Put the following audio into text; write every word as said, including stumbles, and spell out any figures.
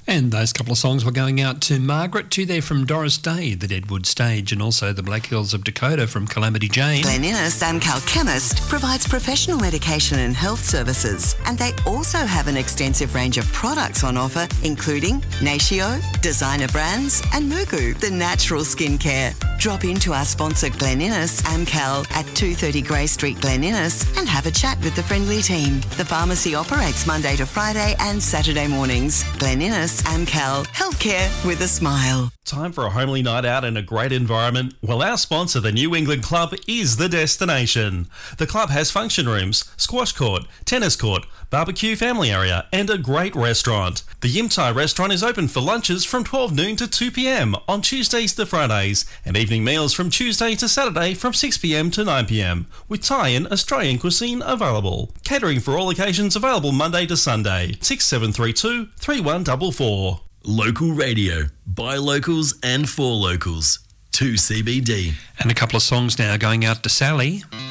And those couple of songs were going out to Margaret, to there from Doris Day, the Deadwood Stage, and also the Black Hills of Dakota from Calamity Jane. Glen Innes Amcal Chemist provides professional medication and health services, and they also have an extensive range of products on offer, including Natio, designer brands, and Mugu, the natural skincare. Drop into our sponsor Glen Innes Amcal at two thirty Grey Street, Glen Innes, and have a chat with the friendly team. The pharmacy operates Monday to Friday and Saturday mornings. Glen Innes Amcal, healthcare with a smile. Time for a homely night out in a great environment? Well, our sponsor, the New England Club, is the destination. The club has function rooms, squash court, tennis court, barbecue family area, and a great restaurant. The Yim Thai restaurant is open for lunches from twelve noon to two p m on Tuesdays to Fridays, and evening meals from Tuesday to Saturday from six p m to nine p m, with Thai and Australian cuisine available. Catering for all occasions available Monday to Sunday. six seven three two, three one four four. Local radio, by locals and for locals. two C B D. And a couple of songs now going out to Sally.